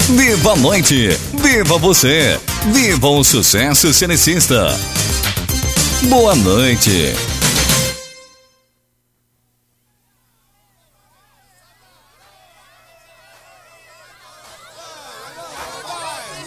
Viva a noite, viva você, viva o sucesso cenicista. Boa noite.